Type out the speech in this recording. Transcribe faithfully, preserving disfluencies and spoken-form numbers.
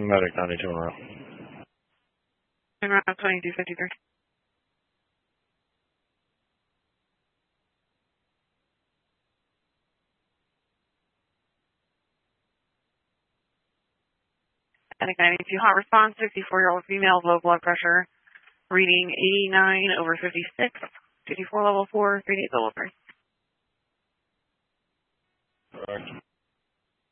Medic ninety-two en route. En route twenty-two fifty-three. Medic ninety-two, hot response, fifty-four-year-old female, low blood pressure, reading eighty-nine over fifty-six, fifty-four level four, three days level three. Correct.